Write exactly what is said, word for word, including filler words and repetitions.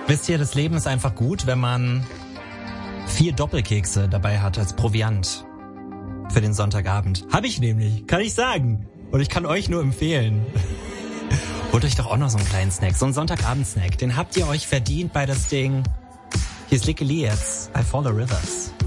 Wisst ihr, das Leben ist einfach gut, wenn man vier Doppelkekse dabei hat als Proviant für den Sonntagabend. Hab ich nämlich, kann ich sagen. Und ich kann euch nur empfehlen. Holt euch doch auch noch so einen kleinen Snack, so einen Sonntagabend-Snack. Den habt ihr euch verdient bei das Ding. Hier ist Lickeli jetzt, I Follow Rivers.